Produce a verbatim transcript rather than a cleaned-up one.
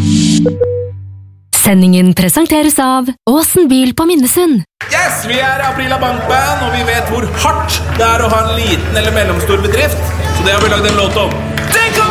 Sendingen presenteres av Åsen bil på Minnesund. Yes, vi er Aprila Bankband, og vi vet hvor hardt det er å ha en liten eller mellomstor bedrift. Så det har vi lagd en låt om. Tenk om